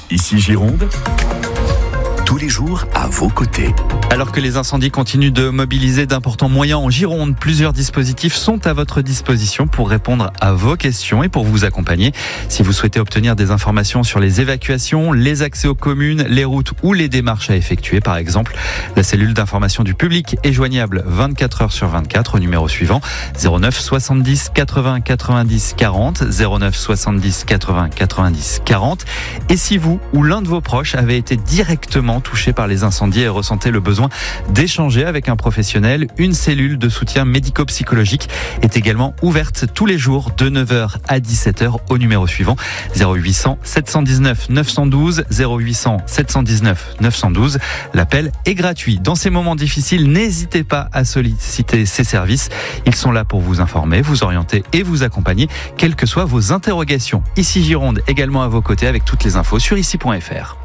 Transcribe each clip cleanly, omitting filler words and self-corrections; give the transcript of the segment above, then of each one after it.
Ici Gironde, tous les jours à vos côtés. Alors que les incendies continuent de mobiliser d'importants moyens en Gironde, plusieurs dispositifs sont à votre disposition pour répondre à vos questions et pour vous accompagner. Si vous souhaitez obtenir des informations sur les évacuations, les accès aux communes, les routes ou les démarches à effectuer par exemple, la cellule d'information du public est joignable 24 heures sur 24 au numéro suivant 09 70 80 90 40, 09 70 80 90 40. Et si vous ou l'un de vos proches avez été directement touché par les incendies et ressentez le besoin d'échanger avec un professionnel, une cellule de soutien médico-psychologique est également ouverte tous les jours de 9h à 17h au numéro suivant 0800 719 912, 0800 719 912. L'appel est gratuit. Dans ces moments difficiles, n'hésitez pas à solliciter ces services. Ils sont là pour vous informer, vous orienter et vous accompagner, quelles que soient vos interrogations. Ici Gironde, également à vos côtés avec toutes les infos sur ici.fr.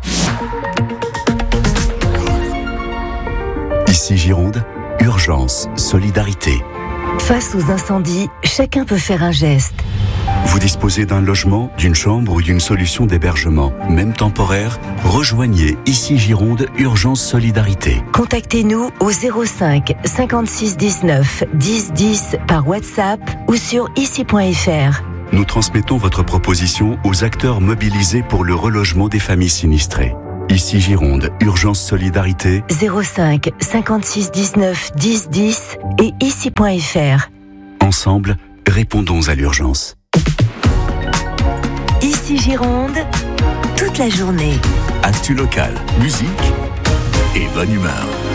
Ici Gironde, urgence, solidarité. Face aux incendies, chacun peut faire un geste. Vous disposez d'un logement, d'une chambre ou d'une solution d'hébergement, même temporaire, rejoignez Ici Gironde, urgence, solidarité. Contactez-nous au 05 56 19 10 10 par WhatsApp ou sur ici.fr. Nous transmettons votre proposition aux acteurs mobilisés pour le relogement des familles sinistrées. Ici Gironde, urgence solidarité 05 56 19 10 10 et ici.fr. Ensemble, répondons à l'urgence. Ici Gironde, toute la journée. Actu local, musique et bonne humeur.